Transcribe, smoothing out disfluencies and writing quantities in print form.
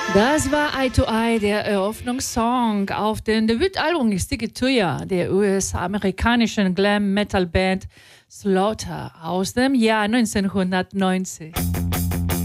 Das war Eye to Eye, der Eröffnungssong auf dem Debütalbum Stick It To Ya der US-amerikanischen Glam-Metal-Band Slaughter aus dem Jahr 1990.